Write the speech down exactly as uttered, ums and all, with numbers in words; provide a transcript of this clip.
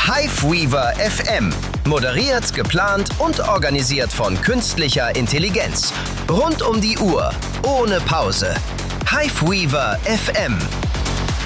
Hiveweaver F M. Moderiert, geplant und organisiert von künstlicher Intelligenz. Rund um die Uhr, ohne Pause. Hiveweaver F M.